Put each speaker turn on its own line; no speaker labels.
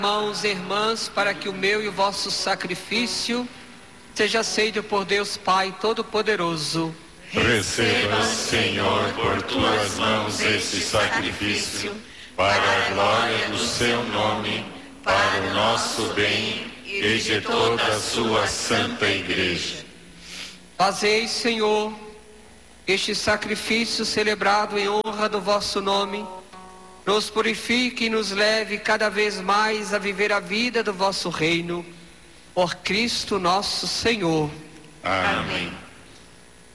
Irmãos e irmãs, para que o meu e o vosso sacrifício seja aceito por Deus Pai Todo-Poderoso.
Receba, Senhor, por tuas mãos esse sacrifício, para a glória do seu nome, para o nosso bem e de toda a sua santa Igreja.
Fazei, Senhor, este sacrifício celebrado em honra do vosso nome, nos purifique e nos leve cada vez mais a viver a vida do vosso reino, por Cristo nosso Senhor.
Amém.